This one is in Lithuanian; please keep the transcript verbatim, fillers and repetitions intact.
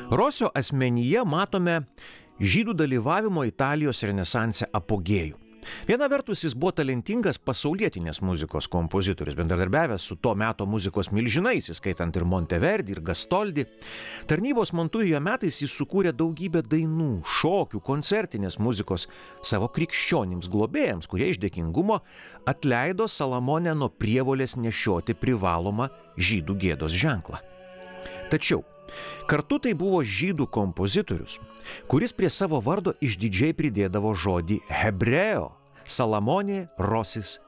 Rosio asmenyje matome žydų dalyvavimo Italijos renesanse apogėjų. Viena vertus jis buvo talentingas pasaulietinės muzikos kompozitorius, bendradarbiavęs su to meto muzikos milžinais, įskaitant ir Monteverdi, ir Gastoldi. Tarnybos Montuijoje metais jis sukūrė daugybę dainų, šokių, koncertinės muzikos savo krikščionims globėjams, kurie iš dėkingumo atleido Salamonę nuo prievolės nešioti privalomą žydų gėdos ženklą. Tačiau kartu tai buvo žydų kompozitorius, kuris prie savo vardo išdidžiai pridėdavo žodį hebreo, Salamonė Rosis